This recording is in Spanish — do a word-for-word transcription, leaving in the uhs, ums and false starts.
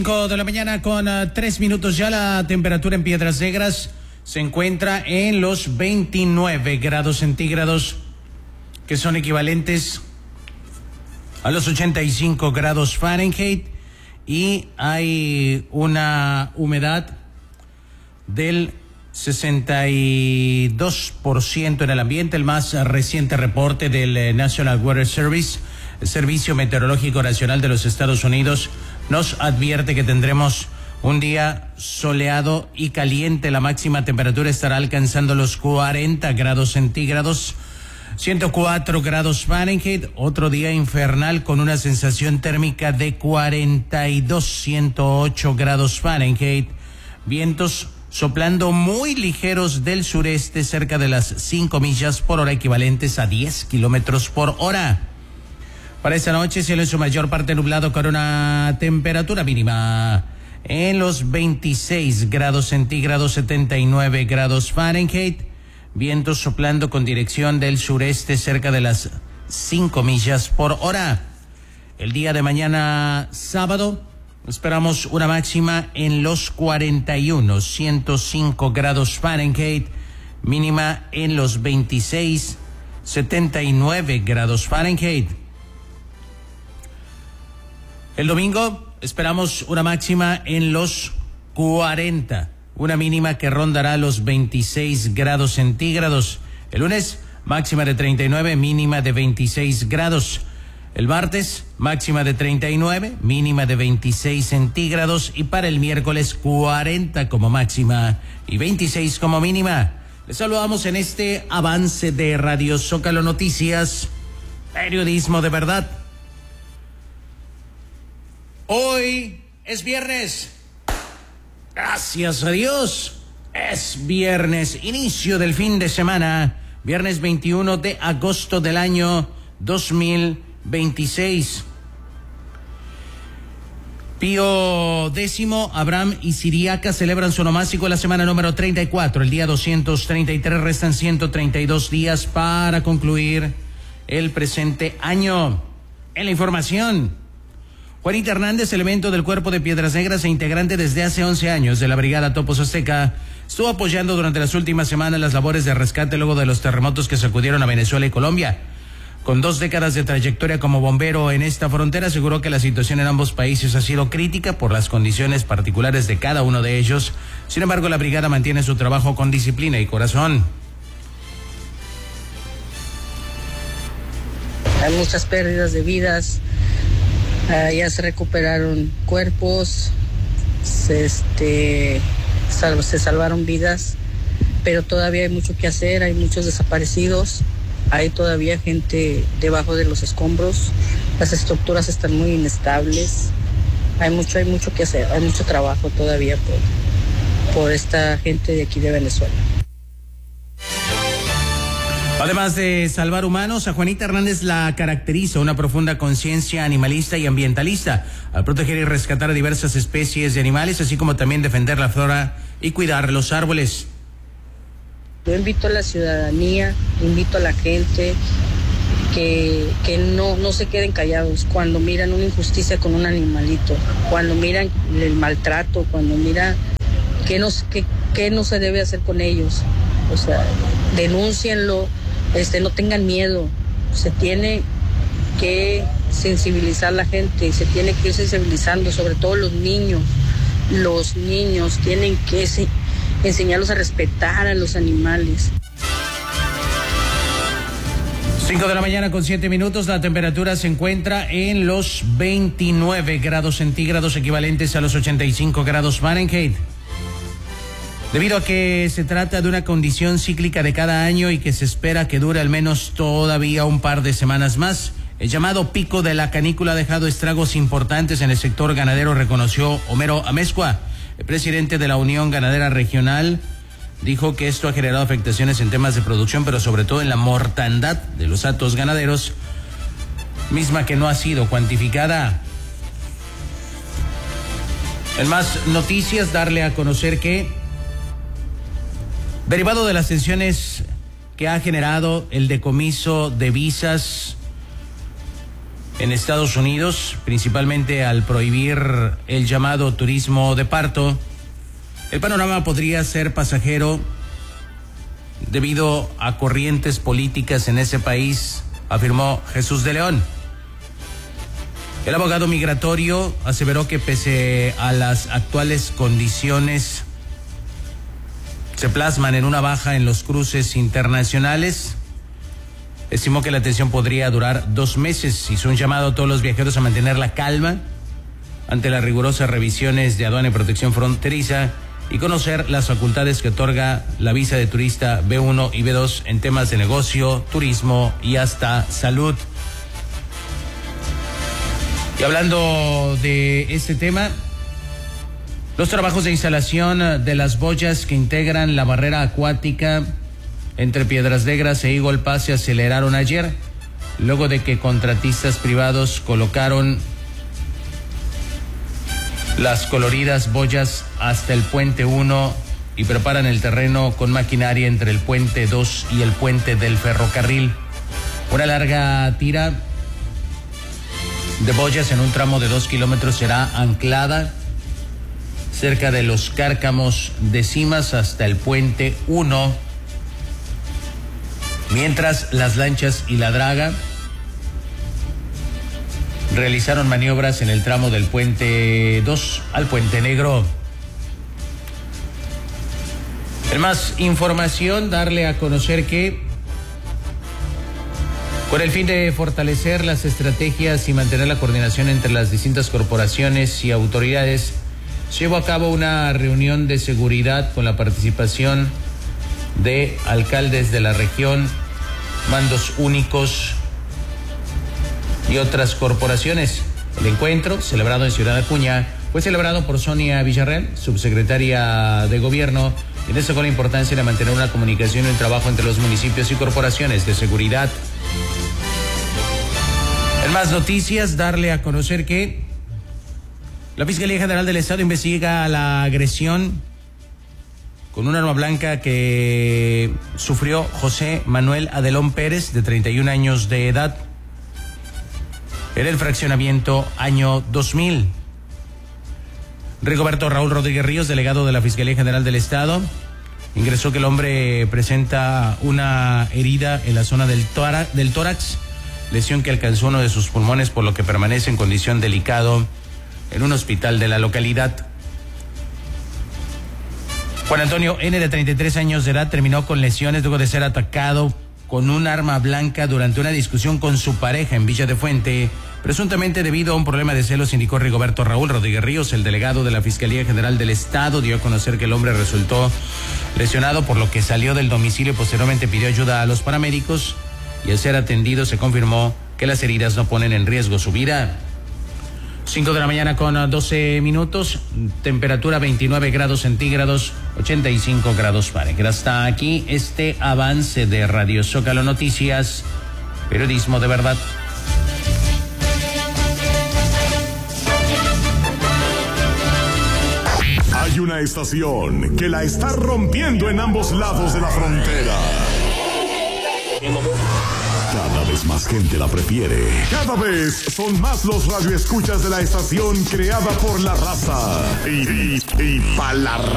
cinco de la mañana con uh, tres minutos ya. La temperatura en Piedras Negras se encuentra en los veintinueve grados centígrados, que son equivalentes a los ochenta y cinco grados Fahrenheit, y hay una humedad del sesenta y dos por ciento en el ambiente. El más reciente reporte del National Weather Service, el Servicio Meteorológico Nacional de los Estados Unidos, nos advierte que tendremos un día soleado y caliente. La máxima temperatura estará alcanzando los cuarenta grados centígrados, ciento cuatro grados Fahrenheit. Otro día infernal con una sensación térmica de cuarenta y dos, ciento ocho grados Fahrenheit. Vientos soplando muy ligeros del sureste, cerca de las cinco millas por hora, equivalentes a diez kilómetros por hora. Para esta noche, cielo en su mayor parte nublado, con una temperatura mínima en los veintiséis grados centígrados, setenta y nueve grados Fahrenheit. Vientos soplando con dirección del sureste, cerca de las cinco millas por hora. El día de mañana, sábado, esperamos una máxima en los cuarenta y uno, ciento cinco grados Fahrenheit, mínima en los veintiséis, setenta y nueve grados Fahrenheit. El domingo esperamos una máxima en los cuarenta, una mínima que rondará los veintiséis grados centígrados. El lunes, máxima de treinta y nueve, mínima de veintiséis grados. El martes, máxima de treinta y nueve, mínima de veintiséis centígrados. Y para el miércoles, cuarenta como máxima y veintiséis como mínima. Les saludamos en este avance de Radio Zócalo Noticias, periodismo de verdad. Hoy es viernes. Gracias a Dios. Es viernes, inicio del fin de semana. Viernes veintiuno de agosto del año dos mil veintiséis. Pío Décimo, Abraham y Siriaca celebran su onomástico la semana número treinta y cuatro. El día doscientos treinta y tres, restan ciento treinta y dos días para concluir el presente año. En la información, Juanita Hernández, elemento del Cuerpo de Piedras Negras e integrante desde hace once años de la Brigada Topos Azteca, estuvo apoyando durante las últimas semanas las labores de rescate luego de los terremotos que sacudieron a Venezuela y Colombia. Con dos décadas de trayectoria como bombero en esta frontera, aseguró que la situación en ambos países ha sido crítica por las condiciones particulares de cada uno de ellos. Sin embargo, la brigada mantiene su trabajo con disciplina y corazón. Hay muchas pérdidas de vidas. Uh, ya se recuperaron cuerpos, se, este, sal, se salvaron vidas, pero todavía hay mucho que hacer, hay muchos desaparecidos, hay todavía gente debajo de los escombros, las estructuras están muy inestables, hay mucho, hay mucho que hacer, hay mucho trabajo todavía por, por esta gente de aquí de Venezuela. Además de salvar humanos, a Juanita Hernández la caracteriza una profunda conciencia animalista y ambientalista, al proteger y rescatar a diversas especies de animales, así como también defender la flora y cuidar los árboles. Yo invito a la ciudadanía, invito a la gente que, que no, no se queden callados cuando miran una injusticia con un animalito, cuando miran el maltrato, cuando miran qué no, qué, qué no se debe hacer con ellos. O sea, denúncienlo. Este, no tengan miedo, se tiene que sensibilizar a la gente, se tiene que ir sensibilizando, sobre todo los niños. Los niños tienen que se, enseñarlos a respetar a los animales. cinco de la mañana con siete minutos, la temperatura se encuentra en los veintinueve grados centígrados, equivalentes a los ochenta y cinco grados Fahrenheit. Debido a que se trata de una condición cíclica de cada año y que se espera que dure al menos todavía un par de semanas más, el llamado pico de la canícula ha dejado estragos importantes en el sector ganadero, reconoció Homero Amezcua, el presidente de la Unión Ganadera Regional. Dijo que esto ha generado afectaciones en temas de producción, pero sobre todo en la mortandad de los hatos ganaderos, misma que no ha sido cuantificada. En más noticias, darle a conocer que, derivado de las tensiones que ha generado el decomiso de visas en Estados Unidos, principalmente al prohibir el llamado turismo de parto. El panorama podría ser pasajero debido a corrientes políticas en ese país, afirmó Jesús de León. El abogado migratorio aseveró que pese a las actuales condiciones se plasman en una baja en los cruces internacionales, estimó que la tensión podría durar dos meses. Hizo un llamado a todos los viajeros a mantener la calma ante las rigurosas revisiones de aduana y protección fronteriza y conocer las facultades que otorga la visa de turista B uno y B dos en temas de negocio, turismo y hasta salud. Y hablando de este tema, los trabajos de instalación de las boyas que integran la barrera acuática entre Piedras Negras e Eagle Pass se aceleraron ayer, luego de que contratistas privados colocaron las coloridas boyas hasta el puente uno y preparan el terreno con maquinaria entre el puente dos y el puente del ferrocarril. Una larga tira de boyas en un tramo de dos kilómetros será anclada cerca de los Cárcamos de Cimas hasta el puente uno, mientras las lanchas y la draga realizaron maniobras en el tramo del puente dos al puente Negro. En más información, darle a conocer que con el fin de fortalecer las estrategias y mantener la coordinación entre las distintas corporaciones y autoridades, se llevó a cabo una reunión de seguridad con la participación de alcaldes de la región, mandos únicos y otras corporaciones. El encuentro, celebrado en Ciudad Acuña, fue celebrado por Sonia Villarreal, subsecretaria de Gobierno, y destacó la importancia de mantener una comunicación y un trabajo entre los municipios y corporaciones de seguridad. En más noticias, darle a conocer que la Fiscalía General del Estado investiga la agresión con un arma blanca que sufrió José Manuel Adelón Pérez, de treinta y un años de edad, en el fraccionamiento año dos mil. Rigoberto Raúl Rodríguez Ríos, delegado de la Fiscalía General del Estado, ingresó que el hombre presenta una herida en la zona del tórax, del tórax, lesión que alcanzó uno de sus pulmones, por lo que permanece en condición delicado en un hospital de la localidad. Juan Antonio N., de treinta y tres años de edad, terminó con lesiones luego de ser atacado con un arma blanca durante una discusión con su pareja en Villa de Fuente, presuntamente debido a un problema de celos, indicó Rigoberto Raúl Rodríguez Ríos. El delegado de la Fiscalía General del Estado dio a conocer que el hombre resultó lesionado, por lo que salió del domicilio y posteriormente pidió ayuda a los paramédicos, y al ser atendido se confirmó que las heridas no ponen en riesgo su vida. cinco de la mañana con doce minutos, temperatura veintinueve grados centígrados, ochenta y cinco grados Fahrenheit. Hasta aquí este avance de Radio Zócalo Noticias, periodismo de verdad. Hay una estación que la está rompiendo en ambos lados de la frontera. Cada vez más gente la prefiere. Cada vez son más los radioescuchas de la estación creada por la raza. Y, y, y pa' la raza.